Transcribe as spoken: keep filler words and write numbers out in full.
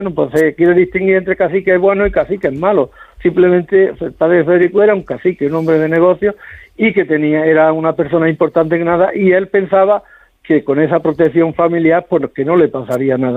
Bueno, pues se quiere distinguir entre caciques buenos y caciques malos. Simplemente el padre de Federico era un cacique, un hombre de negocios, y que tenía era una persona importante en Granada, y él pensaba que con esa protección familiar, pues que no le pasaría nada.